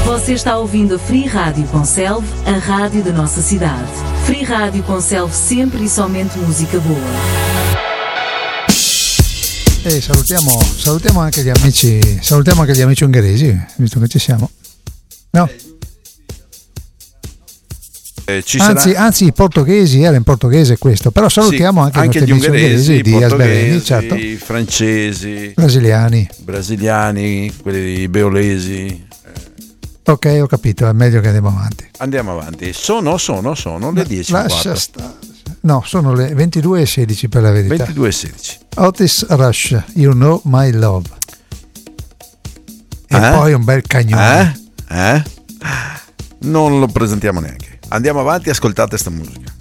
Você está ouvindo a Free Rádio Conselve, a rádio da nossa cidade. Free Rádio Conselve, sempre e somente música boa. E salutiamo anche gli amici ungheresi, visto che ci siamo. No? Anzi, i portoghesi, era in portoghese questo, però salutiamo sì, anche gli ungheresi, di Asbereni, certo. I francesi, brasiliani, quelli beolesi. Ok, ho capito, è meglio che andiamo avanti. Sono le 10. Lascia stare. No, sono le 22:16 per la verità. 22:16. Otis Rush, You Know My Love. E poi un bel cagnone. Non lo presentiamo neanche. Andiamo avanti, ascoltate sta musica.